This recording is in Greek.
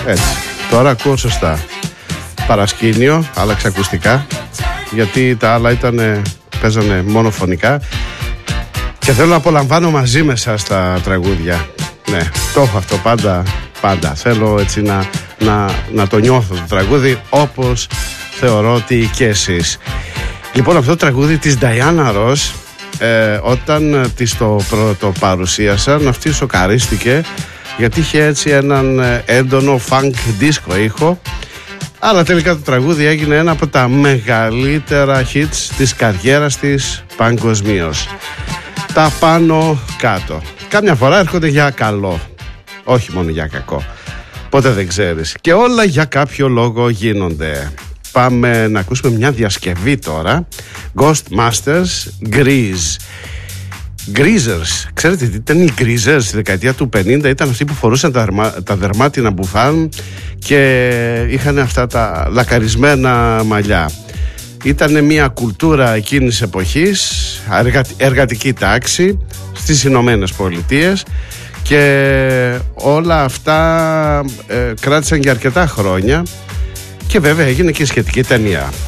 Έτσι, τώρα ακούω σωστά. Παρασκήνιο, άλλαξε ακουστικά, γιατί τα άλλα παίζανε μόνο φωνικά. Και θέλω να απολαμβάνω μαζί με σας τα τραγούδια. Ναι, το έχω αυτό πάντα. Θέλω έτσι να το νιώθω το τραγούδι, όπως θεωρώ ότι και εσείς. Λοιπόν, αυτό το τραγούδι της Diana Ross, όταν της το παρουσίασαν, αυτή σοκαρίστηκε, γιατί είχε έτσι έναν έντονο funk disco ήχο. Αλλά τελικά το τραγούδι έγινε ένα από τα μεγαλύτερα hits της καριέρας της παγκοσμίως. Τα πάνω κάτω. Κάμια φορά έρχονται για καλό, όχι μόνο για κακό. Ποτέ δεν ξέρεις. Και όλα για κάποιο λόγο γίνονται. Πάμε να ακούσουμε μια διασκευή τώρα. Ghostmasters, Grease. Greasers. Ξέρετε τι ήταν οι Greasers στη δεκαετία του 50? Ήταν αυτοί που φορούσαν τα δερμάτινα μπουφάν και είχαν αυτά τα λακαρισμένα μαλλιά. Ήταν μια κουλτούρα εκείνης της εποχής, εργατική τάξη στις Ηνωμένες Πολιτείες, και όλα αυτά κράτησαν για αρκετά χρόνια, και βέβαια έγινε και σχετική ταινία.